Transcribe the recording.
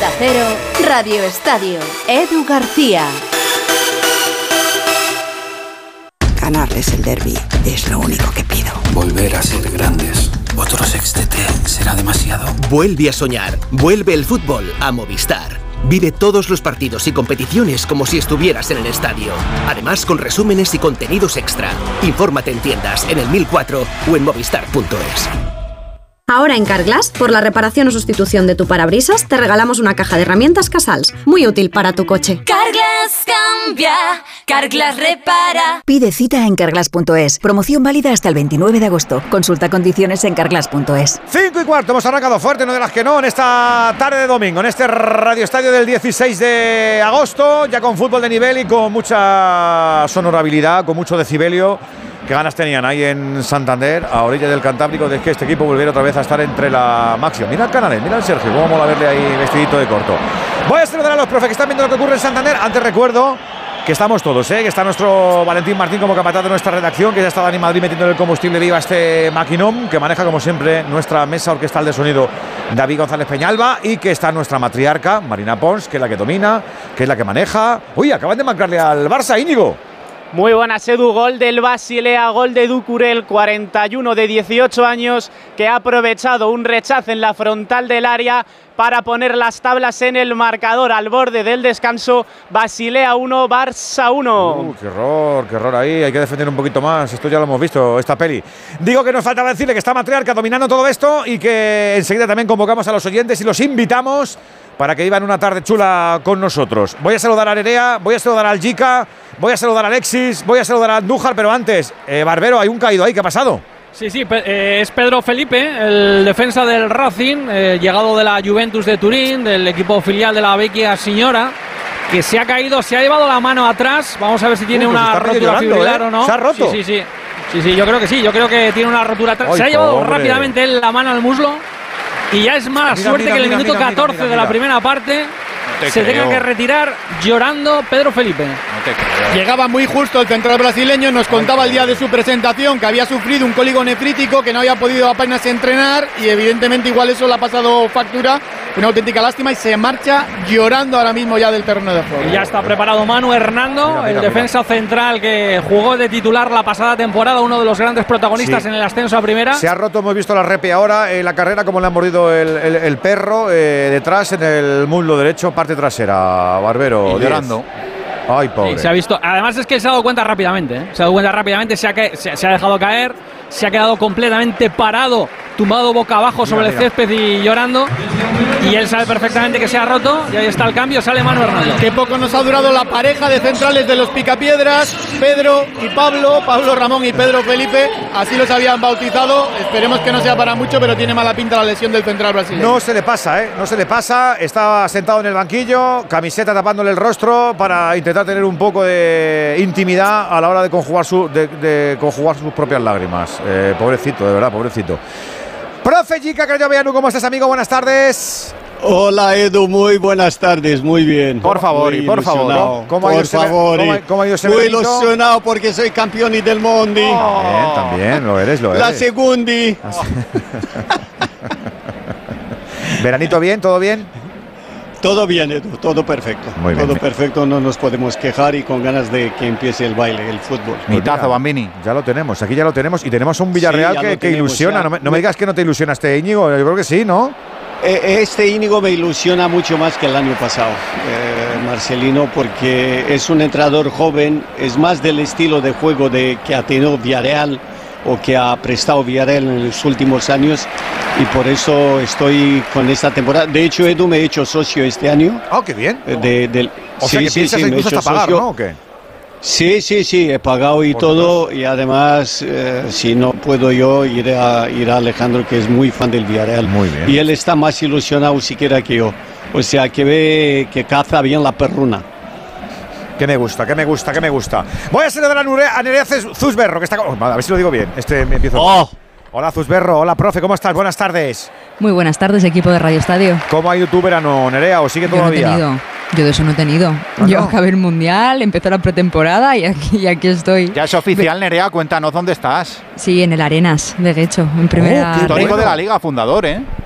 Onda Cero, Radio Estadio, Edu García. Ganarles el derbi es lo único que pido. Volver a ser grandes. Otro sextete será demasiado. Vuelve a soñar. Vuelve el fútbol a Movistar. Vive todos los partidos y competiciones como si estuvieras en el estadio. Además, con resúmenes y contenidos extra. Infórmate en tiendas, en el 1004 o en movistar.es. Ahora en Carglass, por la reparación o sustitución de tu parabrisas, te regalamos una caja de herramientas Casals, muy útil para tu coche. Carglass cambia, Carglass repara. Pide cita en carglass.es. Promoción válida hasta el 29 de agosto. Consulta condiciones en carglass.es. 5:15, hemos arrancado fuerte, no de las que no, en esta tarde de domingo, en este Radio Estadio del 16 de agosto, ya con fútbol de nivel y con mucha sonorabilidad, con mucho decibelio. Qué ganas tenían ahí en Santander, a orilla del Cantábrico, de que este equipo volviera otra vez a estar entre la máxima. Mira el Canales, mira el Sergio, cómo mola verle ahí vestidito de corto. Voy a saludar a los profes que están viendo lo que ocurre en Santander. Antes recuerdo que estamos todos, que está nuestro Valentín Martín como capataz de nuestra redacción, que ya está Dani Madrid metiendo el combustible viva a este maquinón, que maneja como siempre nuestra mesa orquestal de sonido David González Peñalba, y que está nuestra matriarca Marina Pons, que es la que domina, que es la que maneja. Uy, acaban de marcarle al Barça, Íñigo. Muy buenas, Edu. Gol del Basilea, gol de Ducurel, 41 de 18 años, que ha aprovechado un rechazo en la frontal del área para poner las tablas en el marcador al borde del descanso. Basilea 1, Barça 1. Qué error ahí, hay que defender un poquito más, esto ya lo hemos visto, esta peli. Digo que nos faltaba decirle que está Matriarca dominando todo esto y que enseguida también convocamos a los oyentes y los invitamos para que vivan una tarde chula con nosotros. Voy a saludar a Nerea, voy a saludar al Jica, voy a saludar a Alexis, voy a saludar a Andújar, pero antes, Barbero, hay un caído ahí, ¿qué ha pasado? Sí, es Pedro Felipe, el defensa del Racing, llegado de la Juventus de Turín, del equipo filial de la Vecchia Signora, que se ha caído, se ha llevado la mano atrás. Vamos a ver si tiene una rotura fibrilar o no. ¿Se ha roto? Sí, yo creo que sí, yo creo que tiene una rotura atrás. Se ha llevado rápidamente la mano al muslo. Y ya es mala suerte que en el minuto 14 de la primera parte se tenga que retirar llorando Pedro Felipe. Llegaba muy justo el central brasileño, nos contaba el día de su presentación que había sufrido un cólico nefrítico, que no había podido apenas entrenar y evidentemente igual eso le ha pasado factura. Una auténtica lástima y se marcha llorando ahora mismo ya del terreno de juego. Y ya está preparado Manu Hernando, el defensa central que jugó de titular la pasada temporada, uno de los grandes protagonistas en el ascenso a primera. Se ha roto, hemos visto la repe ahora en la carrera, como le ha mordido el perro detrás en el muslo derecho, parte trasera, Barbero. Llorando. Ay, pobre. Sí, se ha visto. Además es que se ha dado cuenta rápidamente, Se ha dado cuenta rápidamente, se ha dejado caer, se ha quedado completamente parado, tumbado boca abajo sobre el césped y llorando. Y él sabe perfectamente que se ha roto y ahí está el cambio, sale Manu Hernando. Qué poco nos ha durado la pareja de centrales de los Picapiedras, Pedro y Pablo Ramón y Pedro Felipe, así los habían bautizado. Esperemos que no sea para mucho, pero tiene mala pinta la lesión del central brasileño. No se le pasa, no se le pasa. Estaba sentado en el banquillo, camiseta tapándole el rostro para intentar tener un poco de intimidad a la hora de conjugar sus propias lágrimas. Pobrecito, de verdad, pobrecito. Profe Jica Crayoveanu, ¿cómo estás, amigo? Buenas tardes. Hola, Edu, muy buenas tardes, muy bien. Por favor, ¿no? ¿Cómo ha ido ese muy ilusionado porque soy campeón del mundo. También, lo eres. La segundi. ¿Veranito bien? ¿Todo bien? Todo bien, Edu, todo perfecto. Muy bien. Todo perfecto, no nos podemos quejar y con ganas de que empiece el baile, el fútbol. Mitazo, Bambini. Ya lo tenemos, aquí ya lo tenemos. Y tenemos un Villarreal que ilusiona. No me digas que no te ilusiona este Íñigo, yo creo que sí, ¿no? Este Íñigo me ilusiona mucho más que el año pasado, Marcelino, porque es un entrenador joven, es más del estilo de juego que ha tenido Villarreal o que ha prestado Villarreal en los últimos años, y por eso estoy con esta temporada. De hecho, Edu, me he hecho socio este año. ¡Oh, qué bien! O sea, que piensas incluso hasta pagar, ¿no? ¿O qué? Sí, he pagado y todo, y además, si no puedo yo, ir a Alejandro, que es muy fan del Villarreal. Muy bien. Y él está más ilusionado siquiera que yo. O sea, que ve que caza bien la perruna. Que me gusta. Voy a saludar a Nerea Zusberro, que está... a ver si lo digo bien. Me empiezo... Hola, Zusberro. Hola, profe. ¿Cómo estás? Buenas tardes. Muy buenas tardes, equipo de Radio Estadio. ¿Cómo ha ido tu verano, Nerea? ¿O sigue todavía? Yo de eso no he tenido. Yo acabé el Mundial, empezó la pretemporada y aquí estoy. Ya es oficial, Nerea. Cuéntanos dónde estás. Sí, en el Arenas, de hecho, en primera. Histórico de la Liga, fundador, ¿eh?